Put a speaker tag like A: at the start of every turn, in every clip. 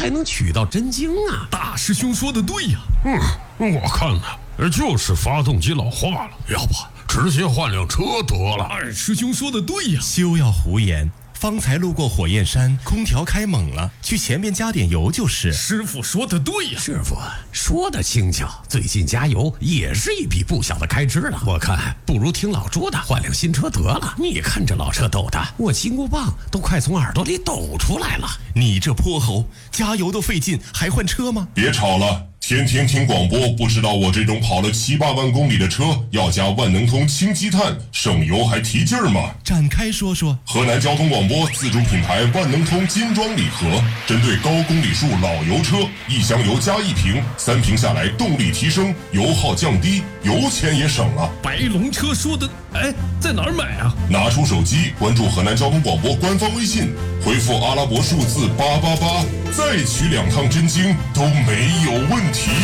A: 才能取到真经啊。
B: 大师兄说的对呀。
C: 我看呢，就是发动机老化了，要不直接换辆车得了。
B: 二师兄说的对呀。
D: 休要胡言，方才路过火焰山，空调开猛了，去前面加点油就是。
B: 师傅说的对呀。
A: 师傅说的轻巧，最近加油也是一笔不小的开支了。我看不如听老朱的，换辆新车得了。你看这老车抖的，我金箍棒都快从耳朵里抖出来了。
D: 你这泼猴，加油都费劲，还换车吗？
E: 别吵了，天天听广播，不知道我这种跑了7、8万公里的车要加万能通氢积碳，省油还提劲儿吗？
D: 展开说说。
E: 河南交通广播自主品牌万能通金装礼盒，针对高公里数老油车，1箱油加1瓶，3瓶下来动力提升，油耗降低，油钱也省了。
B: 白龙车说的，在哪儿买啊？
E: 拿出手机关注河南交通广播官方微信，回复阿拉伯数字888，再取2趟真经都没有问题。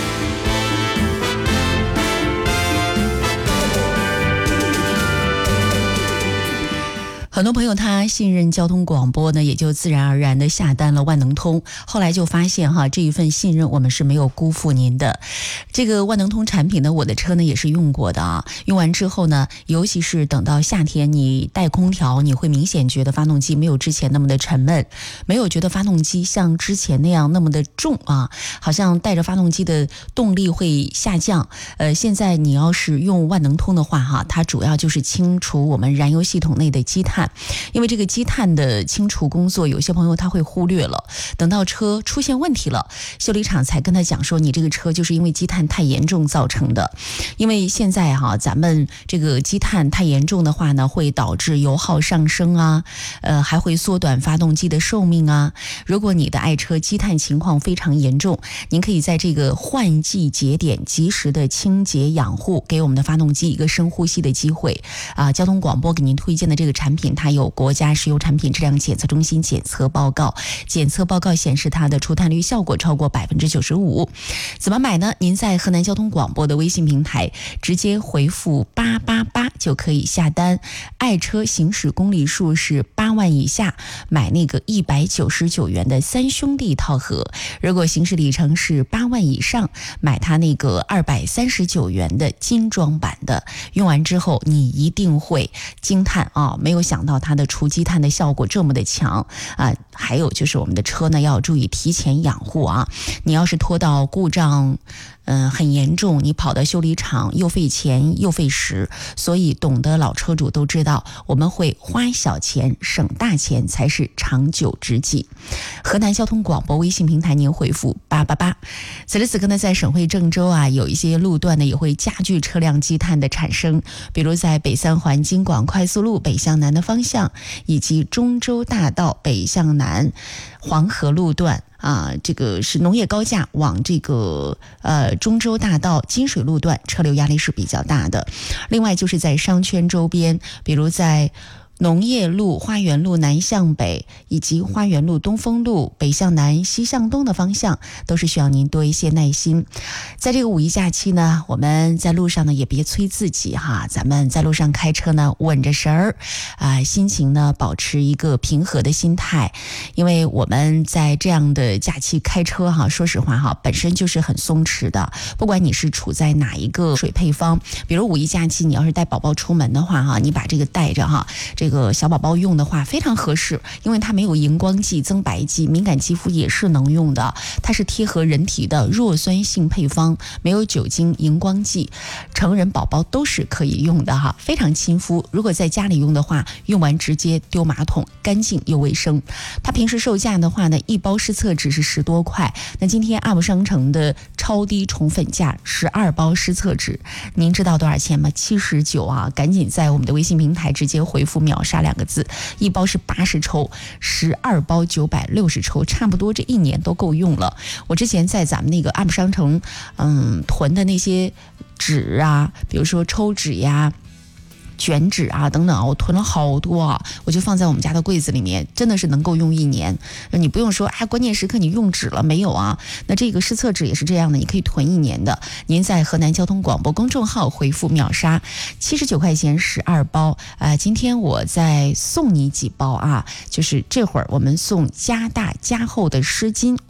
F: 很多朋友他信任交通广播呢，也就自然而然的下单了万能通。后来就发现这一份信任我们是没有辜负您的。这个万能通产品呢，我的车呢也是用过的啊。用完之后呢，尤其是等到夏天你带空调，你会明显觉得发动机没有之前那么的沉闷，没有觉得发动机像之前那样那么的重啊，好像带着发动机的动力会下降。现在你要是用万能通的话它主要就是清除我们燃油系统内的积碳。因为这个积碳的清除工作，有些朋友他会忽略了，等到车出现问题了，修理厂才跟他讲说，你这个车就是因为积碳太严重造成的。因为现在咱们这个积碳太严重的话呢，会导致油耗上升啊，还会缩短发动机的寿命啊。如果你的爱车积碳情况非常严重，您可以在这个换季节点及时的清洁养护，给我们的发动机一个深呼吸的机会啊。交通广播给您推荐的这个产品，它有国家石油产品质量检测中心检测报告，检测报告显示它的除碳率效果超过95%。怎么买呢？您在河南交通广播的微信平台直接回复888就可以下单。爱车行驶公里数是8万以下，买那个199元的3兄弟套盒；如果行驶里程是8万以上，买它那个239元的精装版的。用完之后你一定会惊叹啊！没有想到它的除积碳的效果这么的强啊！还有就是我们的车呢要注意提前养护啊！你要是拖到故障很严重，你跑到修理厂又费钱又费时，所以懂得老车主都知道，我们会花小钱省大钱才是长久之计。河南交通广播微信平台您回复888。此时此刻呢，在省会郑州有一些路段呢也会加剧车辆积碳的产生，比如在北三环京广快速路北向南的方向，以及中州大道北向南黄河路段这个是农业高架往这个中州大道金水路段车流压力是比较大的。另外就是在商圈周边，比如在农业路、花园路南向北，以及花园路、东风路北向南、西向东的方向，都是需要您多一些耐心。在这个五一假期呢，我们在路上呢也别催自己咱们在路上开车呢稳着神儿心情呢保持一个平和的心态。因为我们在这样的假期开车说实话本身就是很松弛的，不管你是处在哪一个水配方，比如五一假期你要是带宝宝出门的话你把这个带着这个小宝宝用的话非常合适，因为它没有荧光剂、增白剂，敏感肌肤也是能用的，它是贴合人体的弱酸性配方，没有酒精、荧光剂，成人宝宝都是可以用的非常亲肤。如果在家里用的话，用完直接丢马桶，干净又卫生。它平时售价的话呢，一包湿厕纸是10多块，那今天 UP 商城的超低宠粉价12包湿厕纸，您知道多少钱吗？79赶紧在我们的微信平台直接回复秒杀2个字，一包是80抽，12包960抽，差不多这1年都够用了。我之前在咱们那个 UP 商城囤的那些纸比如说抽纸呀、卷纸等等我囤了好多我就放在我们家的柜子里面，真的是能够用1年。你不用说关键时刻你用纸了没有那这个湿厕纸也是这样的，你可以囤1年的。您在河南交通广播公众号回复秒杀，79块钱12包今天我再送你几包就是这会儿我们送加大加厚的湿巾